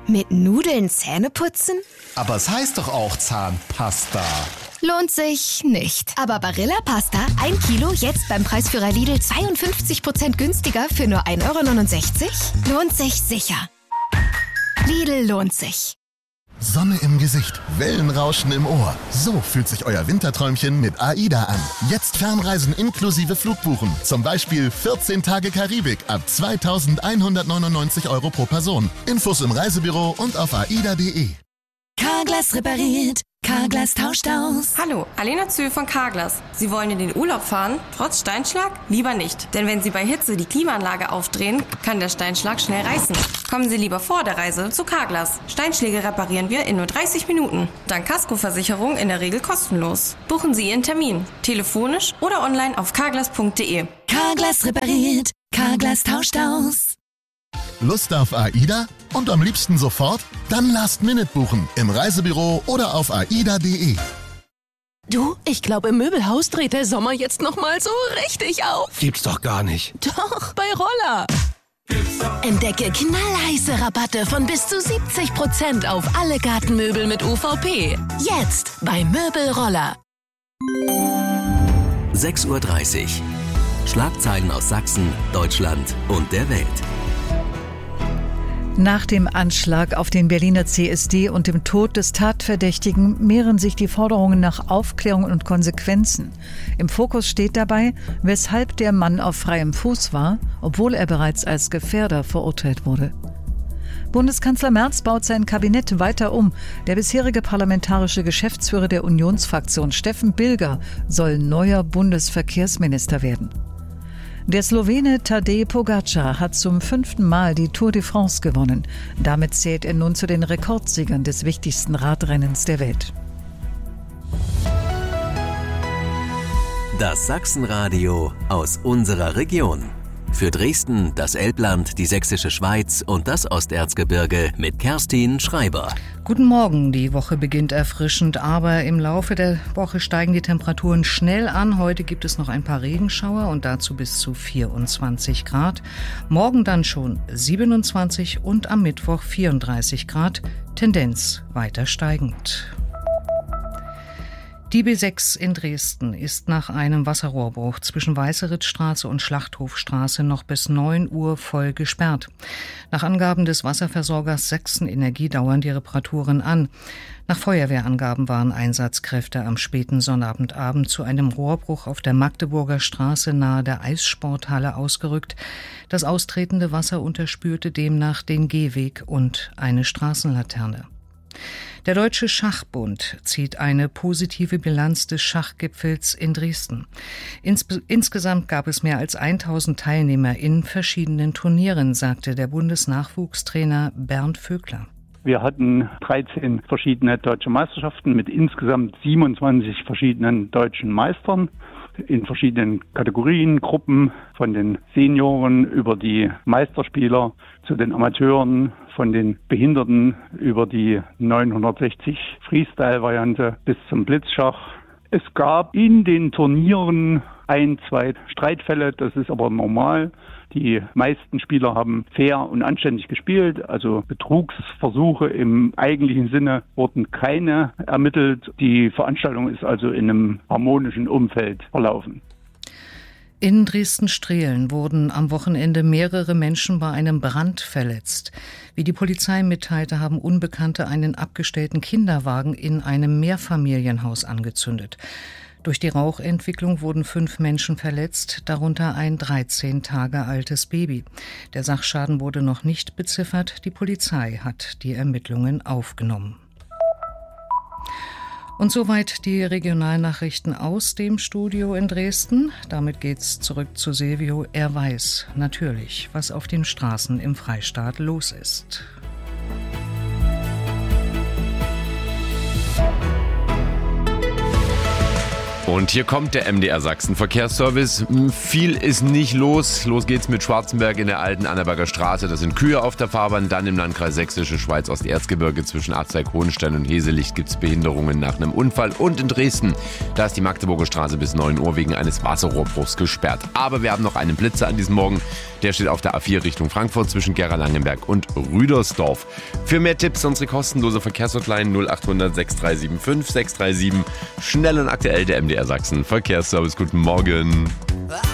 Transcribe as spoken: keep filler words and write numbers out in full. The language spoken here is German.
Mit Nudeln Zähne putzen? Aber es heißt doch auch Zahnpasta. Lohnt sich nicht. Aber Barilla Pasta, ein Kilo, jetzt beim Preisführer Lidl zweiundfünfzig Prozent günstiger für nur ein Euro neunundsechzig? Lohnt sich sicher. Lidl lohnt sich. Sonne im Gesicht, Wellenrauschen im Ohr. So fühlt sich euer Winterträumchen mit AIDA an. Jetzt Fernreisen inklusive Flugbuchen. Zum Beispiel vierzehn Tage Karibik ab zweitausendeinhundertneunundneunzig Euro pro Person. Infos im Reisebüro und auf aida punkt de. Carglass repariert, Carglass tauscht aus. Hallo, Alena Zöhl von Carglass. Sie wollen in den Urlaub fahren, trotz Steinschlag? Lieber nicht. Denn wenn Sie bei Hitze die Klimaanlage aufdrehen, kann der Steinschlag schnell reißen. Kommen Sie lieber vor der Reise zu Carglass. Steinschläge reparieren wir in nur dreißig Minuten. Dank Kaskoversicherung in der Regel kostenlos. Buchen Sie Ihren Termin, telefonisch oder online auf carglass punkt de. Carglass repariert, Carglass tauscht aus. Lust auf AIDA? Und am liebsten sofort? Dann Last Minute buchen im Reisebüro oder auf aida punkt de. Du, ich glaube, im Möbelhaus dreht der Sommer jetzt noch mal so richtig auf. Gibt's doch gar nicht. Doch, bei Roller. Entdecke knallheiße Rabatte von bis zu siebzig Prozent auf alle Gartenmöbel mit U V P. Jetzt bei Möbelroller. sechs Uhr dreißig. Schlagzeilen aus Sachsen, Deutschland und der Welt. Nach dem Anschlag auf den Berliner C S D und dem Tod des Tatverdächtigen mehren sich die Forderungen nach Aufklärung und Konsequenzen. Im Fokus steht dabei, weshalb der Mann auf freiem Fuß war, obwohl er bereits als Gefährder verurteilt wurde. Bundeskanzler Merz baut sein Kabinett weiter um. Der bisherige parlamentarische Geschäftsführer der Unionsfraktion Steffen Bilger soll neuer Bundesverkehrsminister werden. Der Slowene Tadej Pogačar hat zum fünften Mal die Tour de France gewonnen. Damit zählt er nun zu den Rekordsiegern des wichtigsten Radrennens der Welt. Das Sachsenradio aus unserer Region. Für Dresden, das Elbland, die Sächsische Schweiz und das Osterzgebirge mit Kerstin Schreiber. Guten Morgen, die Woche beginnt erfrischend, aber im Laufe der Woche steigen die Temperaturen schnell an. Heute gibt es noch ein paar Regenschauer und dazu bis zu vierundzwanzig Grad. Morgen dann schon siebenundzwanzig und am Mittwoch vierunddreißig Grad, Tendenz weiter steigend. Die B sechs in Dresden ist nach einem Wasserrohrbruch zwischen Weißeritzstraße und Schlachthofstraße noch bis neun Uhr voll gesperrt. Nach Angaben des Wasserversorgers Sachsenenergie dauern die Reparaturen an. Nach Feuerwehrangaben waren Einsatzkräfte am späten Sonnabendabend zu einem Rohrbruch auf der Magdeburger Straße nahe der Eissporthalle ausgerückt. Das austretende Wasser unterspülte demnach den Gehweg und eine Straßenlaterne. Der Deutsche Schachbund zieht eine positive Bilanz des Schachgipfels in Dresden. Ins, insgesamt gab es mehr als tausend Teilnehmer in verschiedenen Turnieren, sagte der Bundesnachwuchstrainer Bernd Vögler. Wir hatten dreizehn verschiedene deutsche Meisterschaften mit insgesamt siebenundzwanzig verschiedenen deutschen Meistern in verschiedenen Kategorien, Gruppen, von den Senioren über die Meisterspieler zu den Amateuren, von den Behinderten über die neunhundertsechzig Freestyle-Variante bis zum Blitzschach. Es gab in den Turnieren ein, zwei Streitfälle, das ist aber normal. Die meisten Spieler haben fair und anständig gespielt, also Betrugsversuche im eigentlichen Sinne wurden keine ermittelt. Die Veranstaltung ist also in einem harmonischen Umfeld verlaufen. In Dresden-Strehlen wurden am Wochenende mehrere Menschen bei einem Brand verletzt. Wie die Polizei mitteilte, haben Unbekannte einen abgestellten Kinderwagen in einem Mehrfamilienhaus angezündet. Durch die Rauchentwicklung wurden fünf Menschen verletzt, darunter ein dreizehn Tage altes Baby. Der Sachschaden wurde noch nicht beziffert. Die Polizei hat die Ermittlungen aufgenommen. Und soweit die Regionalnachrichten aus dem Studio in Dresden. Damit geht's zurück zu Silvio. Er weiß natürlich, was auf den Straßen im Freistaat los ist. Und hier kommt der M D R Sachsen Verkehrsservice. Viel ist nicht los. Los geht's mit Schwarzenberg in der alten Annaberger Straße. Da sind Kühe auf der Fahrbahn. Dann im Landkreis Sächsische Schweiz Osterzgebirge zwischen Arzheig, Hohenstein und Heselicht gibt's Behinderungen nach einem Unfall. Und in Dresden, da ist die Magdeburger Straße bis neun Uhr wegen eines Wasserrohrbruchs gesperrt. Aber wir haben noch einen Blitzer an diesem Morgen. Der steht auf der A vier Richtung Frankfurt zwischen Gera-Langenberg und Rüdersdorf. Für mehr Tipps unsere kostenlose Verkehrshotline null acht hundert sechs drei sieben fünf sechs drei sieben. Schnell und aktuell der M D R Sachsen Verkehrsservice. Guten Morgen.